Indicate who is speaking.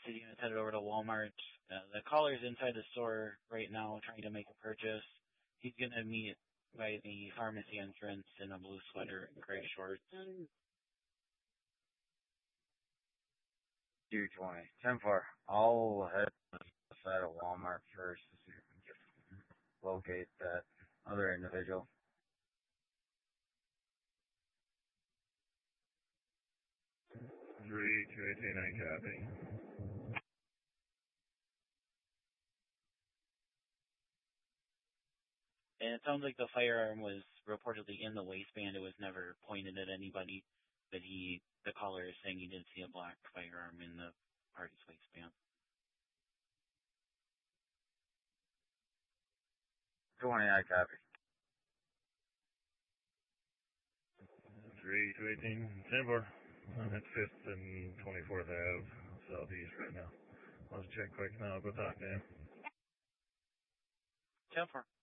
Speaker 1: city units headed over to Walmart. The caller's inside the store right now trying to make a purchase. He's going to meet by the pharmacy entrance in a blue sweater and gray shorts.
Speaker 2: 220. 10-4. I'll head to the side of Walmart first to see if we can locate that other individual.
Speaker 3: 3289 copy.
Speaker 1: And it sounds like the firearm was reportedly in the waistband. It was never pointed at anybody, but the caller is saying he did see a black firearm in the party's waistband.
Speaker 2: 29 copy.
Speaker 3: 3218. 10-4. I'm at 5th and 24th Ave, Southeast right now. I'll just check quick now. I'll go talk to him.
Speaker 1: 10-4.